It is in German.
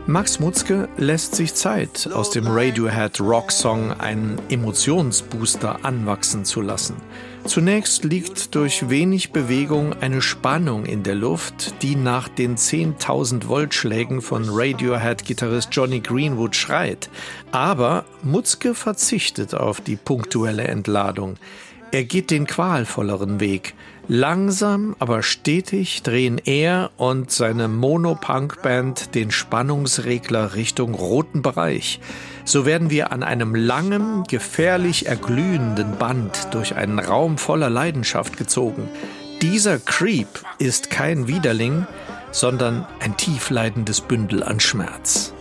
Max Mutzke lässt sich Zeit, aus dem Radiohead-Rock-Song einen Emotionsbooster anwachsen zu lassen. Zunächst liegt durch wenig Bewegung eine Spannung in der Luft, die nach den 10.000 Voltschlägen von Radiohead-Gitarrist Jonny Greenwood schreit. Aber Mutzke verzichtet auf die punktuelle Entladung. Er geht den qualvolleren Weg. Langsam, aber stetig drehen er und seine Mono-Punk-Band den Spannungsregler Richtung roten Bereich. So werden wir an einem langen, gefährlich erglühenden Band durch einen Raum voller Leidenschaft gezogen. Dieser Creep ist kein Widerling, sondern ein tiefleidendes Bündel an Schmerz.